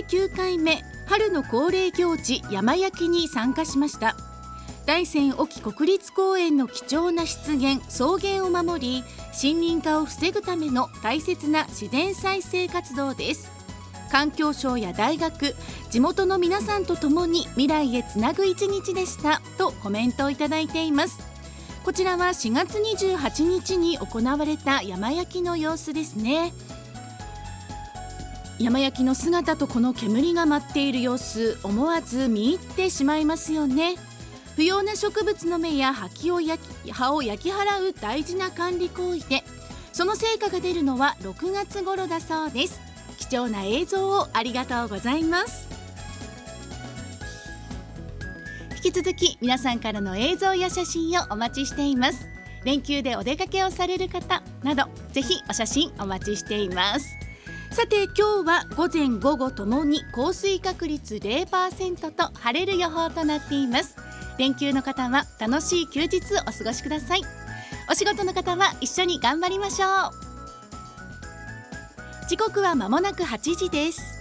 89回目春の恒例行事山焼きに参加しました。大山隠岐国立公園の貴重な湿原草原を守り、森林化を防ぐための大切な自然再生活動です。環境省や大学、地元の皆さんと共に未来へつなぐ一日でしたとコメントをいただいています。こちらは4月28日に行われた山焼きの様子ですね。山焼きの姿とこの煙が舞っている様子、思わず見入ってしまいますよね。不要な植物の芽や葉を焼き払う大事な管理行為で、その成果が出るのは6月頃だそうです。貴重な映像をありがとうございます。引き続き皆さんからの映像や写真をお待ちしています。連休でお出かけをされる方など、ぜひお写真お待ちしています。さて今日は午前午後ともに降水確率 0% と晴れる予報となっています。連休の方は楽しい休日をお過ごしください。お仕事の方は一緒に頑張りましょう。時刻は間もなく8時です。